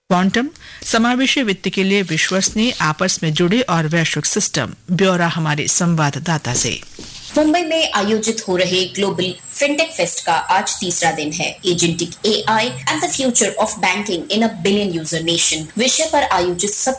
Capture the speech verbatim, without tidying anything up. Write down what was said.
Quantum समावेशी वित्त के लिए विश्वसनीय, आपस में जुड़े और वैश्विक सिस्टम। ब्यौरा हमारे संवाददाता से। मुंबई में आयोजित हो रहे ग्लोबल फिनटेक फेस्ट का आज तीसरा दिन है। Agentic AI and the future of banking in a billion user nation विषय पर आयोजित